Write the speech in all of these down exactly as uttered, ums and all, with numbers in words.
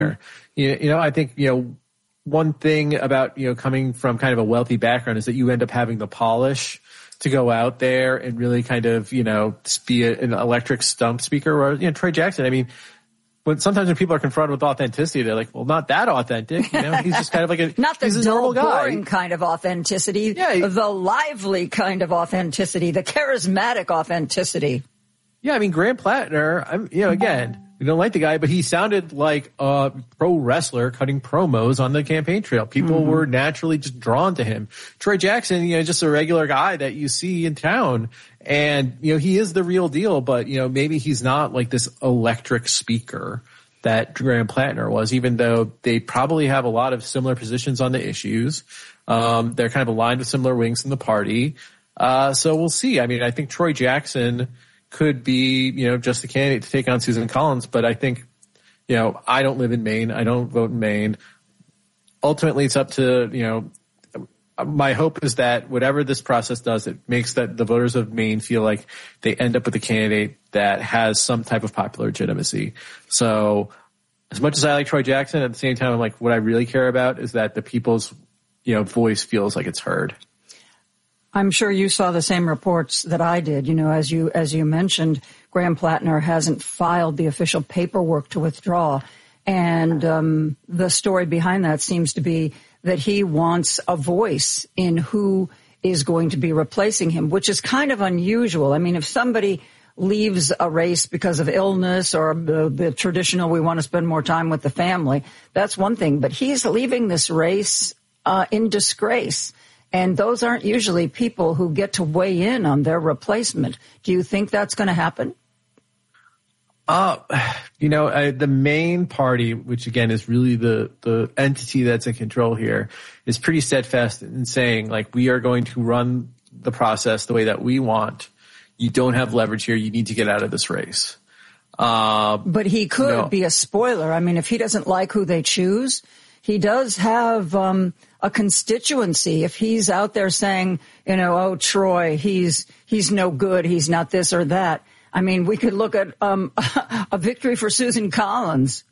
You, you know, I think, you know, one thing about, you know, coming from kind of a wealthy background is that you end up having the polish to go out there and really kind of, you know, be a, an electric stump speaker. Or, you know, Troy Jackson, I mean, when sometimes when people are confronted with authenticity, they're like, well, not that authentic. You know, he's just kind of like a, not the he's a dull, normal guy. boring kind of authenticity, yeah, he, the lively kind of authenticity, the charismatic authenticity. Yeah, I mean, Graham Plattner, I'm, you know, again, we don't like the guy, but he sounded like a pro wrestler cutting promos on the campaign trail. People mm-hmm. were naturally just drawn to him. Troy Jackson, you know, just a regular guy that you see in town. And, you know, he is the real deal, but, you know, maybe he's not like this electric speaker that Graham Plattner was, even though they probably have a lot of similar positions on the issues. Um, they're kind of aligned with similar wings in the party. Uh, so we'll see. I mean, I think Troy Jackson could be, you know, just the candidate to take on Susan Collins. But I think, you know, I don't live in Maine. I don't vote in Maine. Ultimately, it's up to, you know, my hope is that whatever this process does, it makes that the voters of Maine feel like they end up with a candidate that has some type of popular legitimacy. So as much as I like Troy Jackson, at the same time, I'm like, what I really care about is that the people's, you know, voice feels like it's heard. I'm sure you saw the same reports that I did. You know, as you as you mentioned, Graham Plattner hasn't filed the official paperwork to withdraw. And um, the story behind that seems to be that he wants a voice in who is going to be replacing him, which is kind of unusual. I mean, if somebody leaves a race because of illness or the, the traditional, we want to spend more time with the family, that's one thing. But he's leaving this race uh, in disgrace. And those aren't usually people who get to weigh in on their replacement. Do you think that's going to happen? Uh, you know, uh, the main party, which again is really the, the entity that's in control here, is pretty steadfast in saying, like, we are going to run the process the way that we want. You don't have leverage here. You need to get out of this race. Uh, but he could you know, be a spoiler. I mean, if he doesn't like who they choose, he does have um, a constituency. If he's out there saying, you know, oh, Troy, he's he's no good, he's not this or that. I mean, we could look at um, a victory for Susan Collins.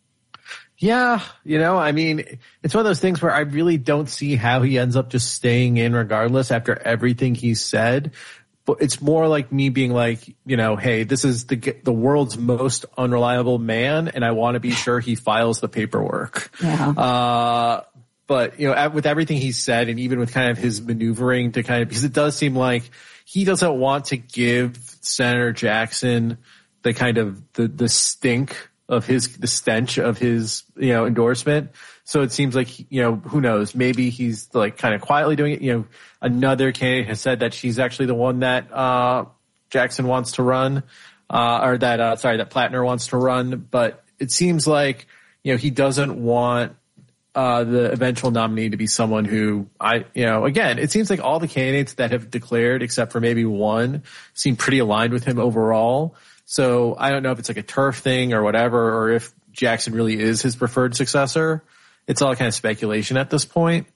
Yeah, you know, I mean, it's one of those things where I really don't see how he ends up just staying in regardless after everything he said. But it's more like me being like, you know, hey, this is the the world's most unreliable man, and I want to be sure he files the paperwork. Yeah. Uh, but, you know, with everything he said and even with kind of his maneuvering to kind of, because it does seem like he doesn't want to give Senator Jackson the kind of the, the stink of his, the stench of his, you know, endorsement. So it seems like, you know, who knows, maybe he's like kind of quietly doing it. You know, another candidate has said that she's actually the one that, uh, Jackson wants to run, uh, or that, uh, sorry, that Plattner wants to run. But it seems like, you know, he doesn't want, uh, the eventual nominee to be someone who I, you know, again, it seems like all the candidates that have declared, except for maybe one, seem pretty aligned with him overall. So I don't know if it's like a turf thing or whatever, or if Jackson really is his preferred successor. It's all kind of speculation at this point.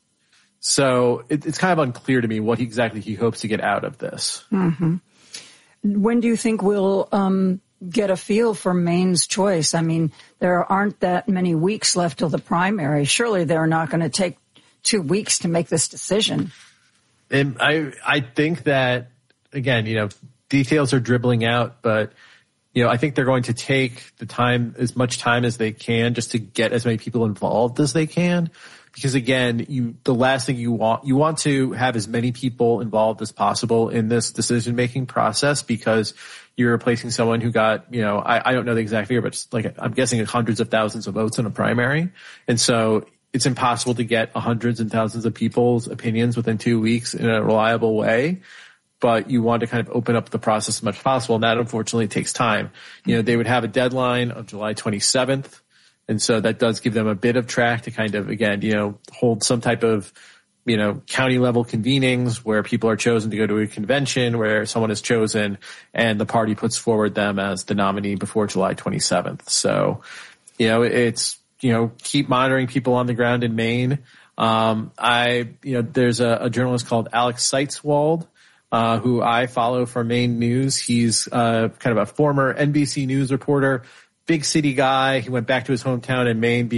So it, it's kind of unclear to me what he, exactly he hopes to get out of this. Mm-hmm. When do you think we'll um, get a feel for Maine's choice? I mean, there aren't that many weeks left till the primary. Surely they're not going to take two weeks to make this decision. And I, I think that, again, you know, details are dribbling out, but you know, I think they're going to take the time, as much time as they can, just to get as many people involved as they can. Because again, you, the last thing you want, you want to have as many people involved as possible in this decision-making process, because you're replacing someone who got, you know, I, I don't know the exact figure, but it's like, I'm guessing hundreds of thousands of votes in a primary. And so it's impossible to get hundreds and thousands of people's opinions within two weeks in a reliable way. But you want to kind of open up the process as much as possible, and that unfortunately takes time. You know, they would have a deadline of July twenty-seventh, and so that does give them a bit of track to kind of, again, you know, hold some type of, you know, county-level convenings where people are chosen to go to a convention where someone is chosen and the party puts forward them as the nominee before July twenty-seventh. So, you know, it's, you know, keep monitoring people on the ground in Maine. Um, I, you know, there's a, a journalist called Alex Seitzwald, Uh, who I follow for Maine News. He's uh, kind of a former N B C News reporter, big city guy. He went back to his hometown in Maine, being